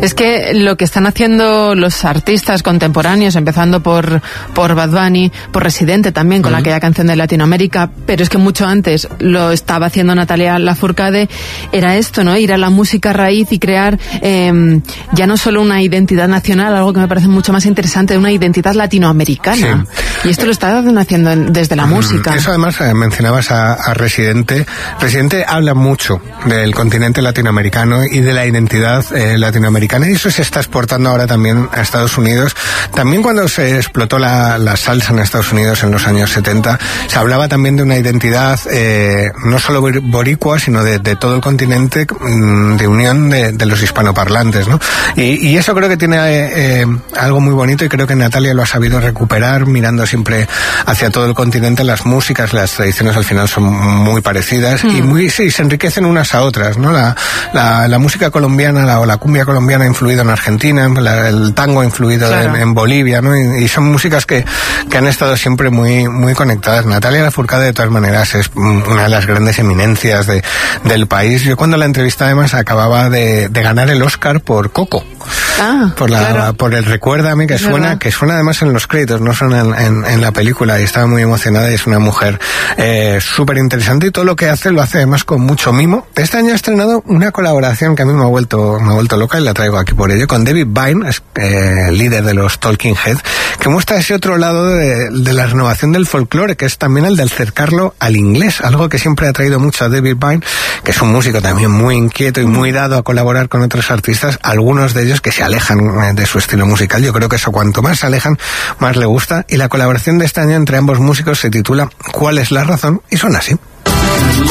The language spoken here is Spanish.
Es que lo que están haciendo los artistas contemporáneos, empezando por Bad Bunny, por Residente también, con aquella canción de Latinoamérica, pero es que mucho antes lo estaba haciendo Natalia Lafourcade, era esto, ¿no? Ir a la música raíz y crear ya no solo una identidad nacional, algo que me parece mucho más interesante, una identidad latinoamericana. Sí. Y esto lo está haciendo desde la música. Eso además mencionabas a Residente. Residente habla mucho del continente latinoamericano y de la identidad latinoamericana, y eso se está exportando ahora también a Estados Unidos. También cuando se explotó la salsa en Estados Unidos en los años 70, se hablaba también de una identidad no solo boricua, sino de todo el continente, de unión de los hispanoparlantes, ¿no? Y eso creo que tiene algo muy bonito, y creo que Natalia lo ha sabido recuperar, mirando siempre hacia todo el continente. Las músicas, las tradiciones al final son muy parecidas y se enriquecen unas a otras, ¿no? La música colombiana o la cumbia colombiana ha influido en Argentina, el tango ha influido en Bolivia, ¿no? Y son músicas que han estado siempre muy, muy conectadas. Natalia Lafourcade, de todas maneras, es una de las grandes eminencias del país. Yo cuando la entrevisté, además, acababa de ganar el Oscar por Coco. Por el Recuérdame, que suena además en los créditos, no suena en la película, y estaba muy emocionada, y es una mujer súper interesante, y todo lo que hace lo hace además con mucho mimo. Este año ha estrenado una colaboración que a mí me ha vuelto loca, y la traigo aquí por ello, con David Byrne, líder de los Talking Heads, que muestra ese otro lado de la renovación del folclore, que es también el de acercarlo al inglés, algo que siempre ha traído mucho a David Byrne, que es un músico también muy inquieto y muy dado a colaborar con otros artistas, algunos de ellos que se alejan de su estilo musical. Yo creo que eso, cuanto más se alejan, más le gusta, y la colaboración de este año entre ambos músicos se titula ¿Cuál es la razón? Y suena así.